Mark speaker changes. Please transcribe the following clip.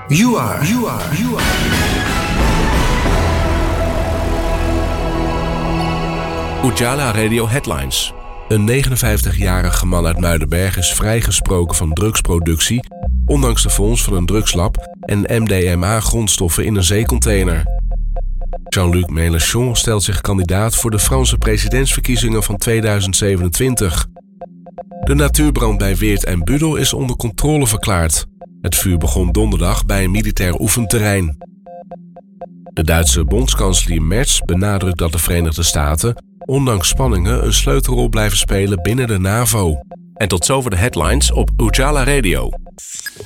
Speaker 1: You are.
Speaker 2: Ujala Radio Headlines. Een 59-jarige man uit Muidenberg is vrijgesproken van drugsproductie, ondanks de vondst van een drugslab en MDMA-grondstoffen in een zeecontainer. Jean-Luc Mélenchon stelt zich kandidaat voor de Franse presidentsverkiezingen van 2027. De natuurbrand bij Weert en Budel is onder controle verklaard. Het vuur begon donderdag bij een militair oefenterrein. De Duitse bondskanselier Merz benadrukt dat de Verenigde Staten, ondanks spanningen, een sleutelrol blijven spelen binnen de NAVO. En tot zover de headlines op Ujala Radio.